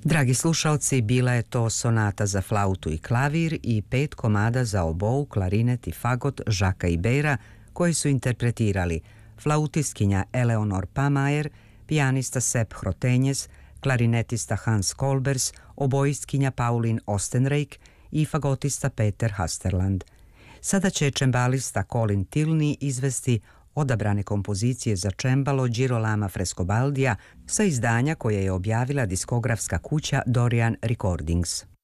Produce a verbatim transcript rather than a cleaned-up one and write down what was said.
Dragi slušalci, bila je to sonata za flautu i klavir i pet komada za obou, klarinet i fagot Žaka Ibeira, koji su interpretirali flautistkinja Eleonor Pamajer, pijanista Sepp Hrotenjes, klarinetista Hans Kolbers, obojistkinja Pauline Ostenreich i fagotista Peter Hasterland. Sada će čembalista Colin Tilney izvesti odabrane kompozicije za čembalo Girolama Frescobaldija sa izdanja koje je objavila diskografska kuća Dorian Recordings.